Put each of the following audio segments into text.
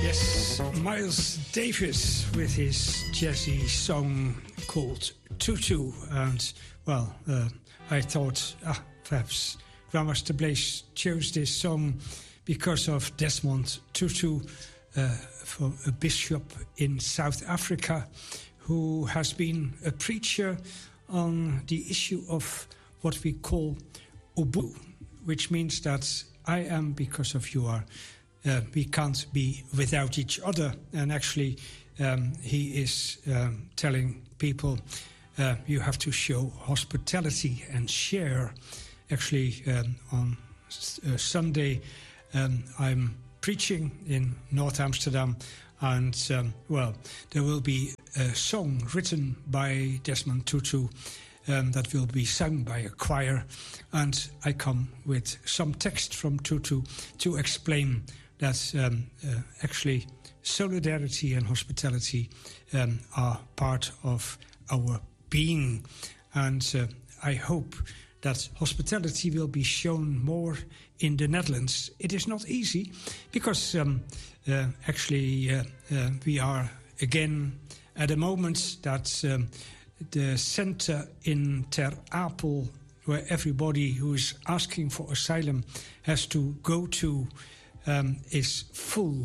Yes, Miles Davis with his jazzy song called Tutu. And, well, I thought perhaps Grandmaster Blaze chose this song because of Desmond Tutu, for a bishop in South Africa who has been a preacher on the issue of what we call Ubuntu, which means that I am because of you are. We can't be without each other. And actually, he is telling people you have to show hospitality and share. Actually, on Sunday, I'm preaching in North Amsterdam, and well, there will be a song written by Desmond Tutu that will be sung by a choir, and I come with some text from Tutu to explain that actually solidarity and hospitality are part of our being. And I hope that hospitality will be shown more in the Netherlands. It is not easy because actually we are again at a moment that the center in Ter Apel, where everybody who is asking for asylum has to go to, is full.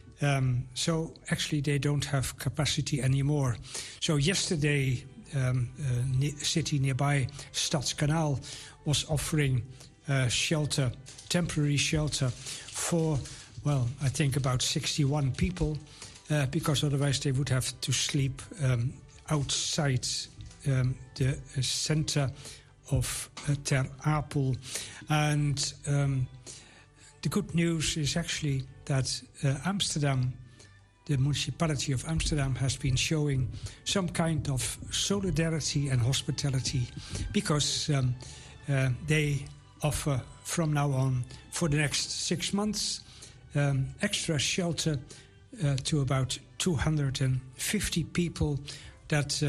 So actually they don't have capacity anymore. So yesterday, city nearby, Stadskanaal, was offering shelter, temporary shelter for, well, I think about 61 people, because otherwise they would have to sleep outside the center of Ter Apel. And the good news is actually that Amsterdam, the municipality of Amsterdam, has been showing some kind of solidarity and hospitality, because they offer from now on for the next 6 months extra shelter to about 250 people that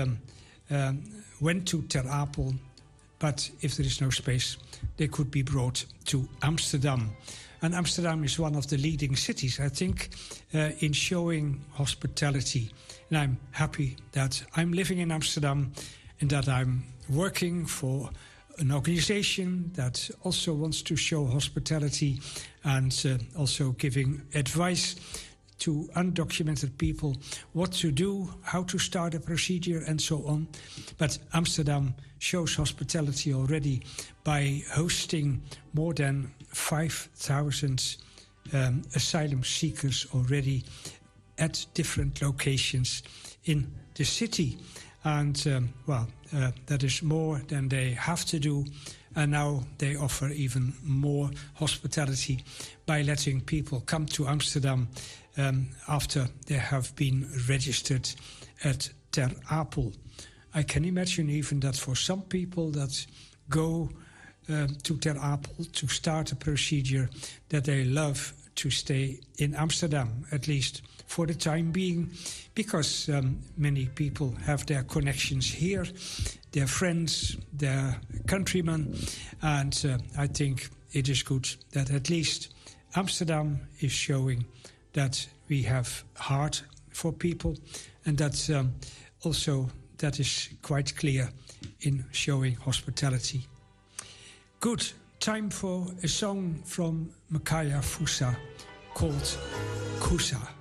went to Ter Apel, but if there is no space, they could be brought to Amsterdam. And Amsterdam is one of the leading cities, I think, in showing hospitality. And I'm happy that I'm living in Amsterdam and that I'm working for an organization that also wants to show hospitality and also giving advice to undocumented people what to do, how to start a procedure, and so on. But Amsterdam shows hospitality already by hosting more than 5,000 asylum seekers already at different locations in the city. And, well, that is more than they have to do. And now they offer even more hospitality by letting people come to Amsterdam after they have been registered at Ter Apel. I can imagine even that for some people that go to Ter Apel to start a procedure, that they love to stay in Amsterdam, at least for the time being, because many people have their connections here, their friends, their countrymen, and I think it is good that at least Amsterdam is showing that we have heart for people, and that also that is quite clear in showing hospitality. Good, time for a song from Makaya Fusa called Kusa.